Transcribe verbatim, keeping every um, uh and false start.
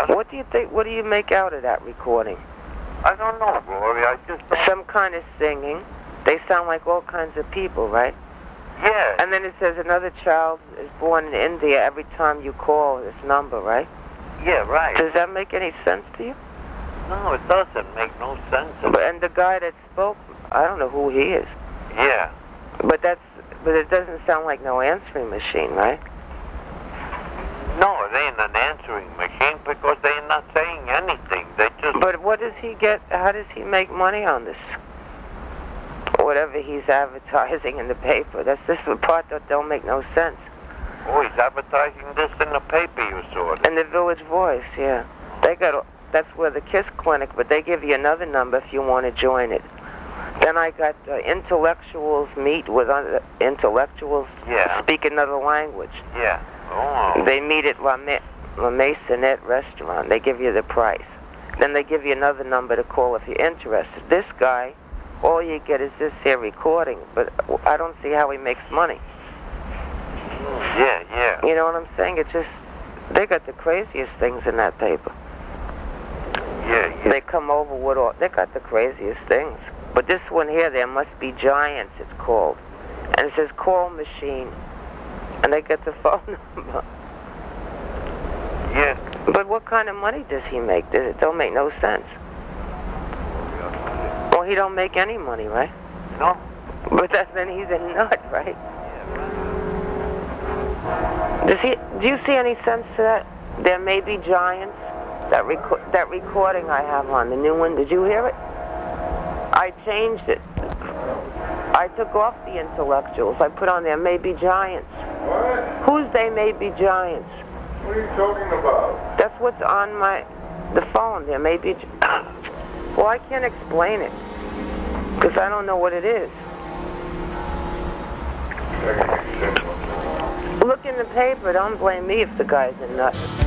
Yeah. What do you think? What do you make out of that recording? I don't know, Gloria. I just don't... Some kind of singing. They sound like all kinds of people, right? Yeah. And then it says another child is born in India every time you call this number, right? Yeah, right. Does that make any sense to you? No, it doesn't make no sense. But, and the guy that spoke, I don't know who he is. Yeah. But that's, but it doesn't sound like no answering machine, right? No, it ain't an answering machine because they're not saying anything. They just... But what does he get, how does he make money on this? Whatever he's advertising in the paper. That's this the part that don't make no sense. Oh, he's advertising this in the paper, you saw it. In the Village Voice, yeah. They got, that's where the KISS clinic, but they give you another number if you want to join it. Then I got uh, intellectuals meet with other intellectuals Yeah. speak another language. Yeah. Oh. They meet at La, Ma- La Maisonette restaurant. They give you the price. Then they give you another number to call if you're interested. This guy, all you get is this here recording, but I don't see how he makes money. Yeah, yeah. You know what I'm saying? It's just, they got the craziest things in that paper. Yeah, yeah. They come over with all, they got the craziest things. But this one here, There Must Be Giants, it's called. And it says call machine. And they get the phone number. Yeah. But what kind of money does he make? Does it don't make no sense. Well, he don't make any money, right? No. But that, then he's a nut, right? Does he? Do you see any sense to that? There May Be Giants. That reco- that recording I have on the new one. Did you hear it? I changed it. I took off the intellectuals. I put on There May Be Giants. What? Who's They May Be Giants? What are you talking about? That's what's on my the phone. There may be. Well, I can't explain it because I don't know what it is. Look in the paper. Don't blame me if the guy's a nut.